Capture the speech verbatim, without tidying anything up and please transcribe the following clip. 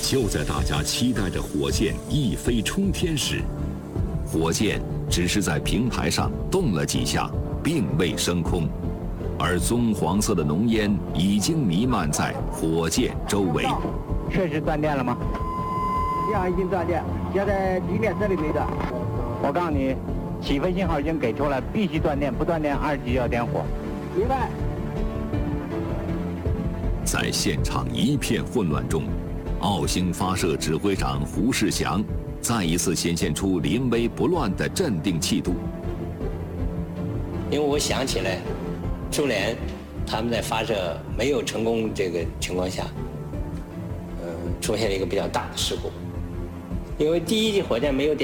就在大家期待着火箭一飞冲天时，火箭只是在平台上动了几下，并未升空，而棕黄色的浓烟已经弥漫在火箭周围。 确实断电了吗？ 地上已经断电，现在地面这里没断。 我告诉你，起飞信号已经给出了，必须断电，不断电二级要点火。 明白。 在现场一片混乱中，澳星发射指挥长胡世祥再一次显现出临危不乱的镇定气度。 因为我想起来，苏联他们在发射没有成功这个情况下，呃，出现了一个比较大的事故。因为第一级火箭没有点